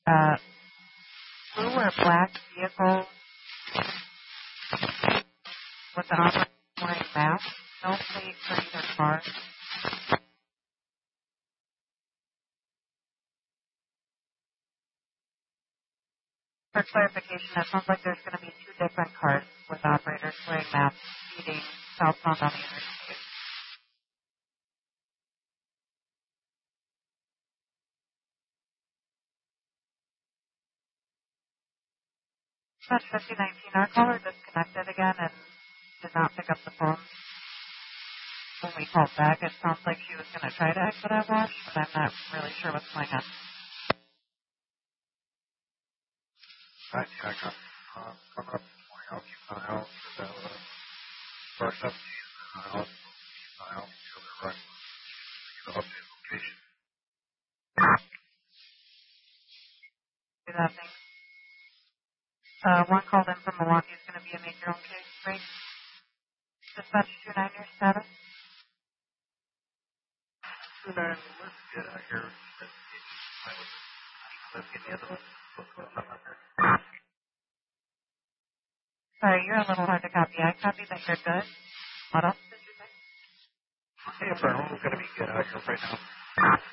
Uh, blue or black vehicle with an operator wearing mask. No plate for either car. For clarification, it sounds like there's going to be two different cars with operators wearing masks speeding southbound on the interstate. That's 5019. Our caller disconnected again and did not pick up the phone. When we called back, it sounds like she was going to try to exit at Wash, but I'm not really sure what's going on. Right, yeah, I got coming up 20 out, keep an eye out for that first up, keep an eye out, to the right, the update location. Do that thing. One called in from Milwaukee is going to be a make your own case break. Dispatch 29 your status. 29, let's get out here. Let's get the other one. What's going on there? Sorry, you're a little hard to copy. I copied that you're good. What else did you say? Hey, Brown, we're going to be good out here right now.